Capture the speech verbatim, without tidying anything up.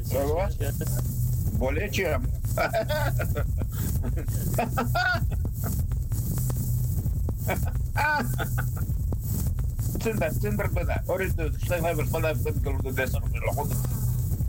Что? Более чем. Центр, центр беда. Орит, что я бы сказал, что это